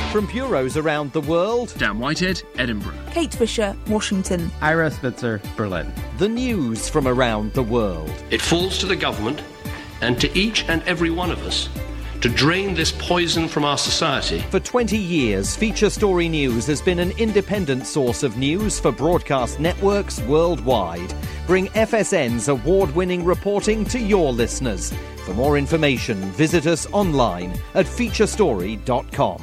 From bureaus around the world, Dan Whitehead, Edinburgh. Kate Fisher, Washington. Ira Spitzer, Berlin. the news from around the world. It falls to the government and to each and every one of us to drain this poison from our society. For 20 years, Feature Story News has been an independent source of news for broadcast networks worldwide. Bring FSN's award-winning reporting to your listeners. For more information, visit us online at featurestory.com.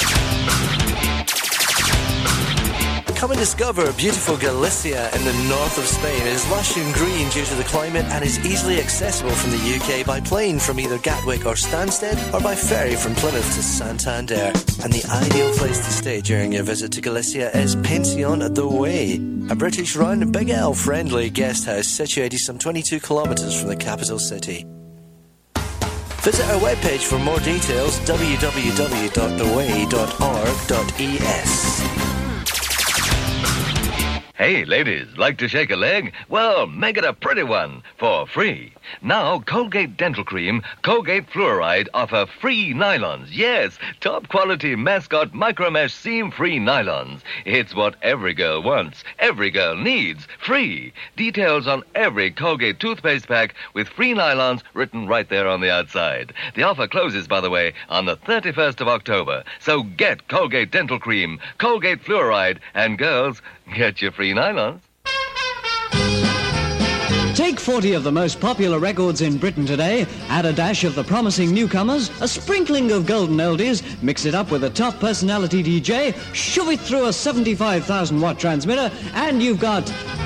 Come and discover beautiful Galicia in the north of Spain. It is lush and green due to the climate and is easily accessible from the UK by plane from either Gatwick or Stansted or by ferry from Plymouth to Santander. And the ideal place to stay during your visit to Galicia is Pension The Way, a British-run, Big L-friendly guest house situated some 22 kilometres from the capital city. Visit our webpage for more details, www.theway.org.es. Hey, ladies, like to shake a leg? Well, make it a pretty one for free. Now, Colgate Dental Cream, Colgate Fluoride offer free nylons. Yes, top quality mascot micromesh seam-free nylons. It's what every girl wants, every girl needs. Free. Details on every Colgate toothpaste pack with free nylons written right there on the outside. The offer closes, by the way, on the 31st of October. So get Colgate Dental Cream, Colgate Fluoride, and girls, get your free nylons. Take 40 of the most popular records in Britain today, add a dash of the promising newcomers, a sprinkling of golden oldies, mix it up with a top personality DJ, shove it through a 75,000 watt transmitter, and you've got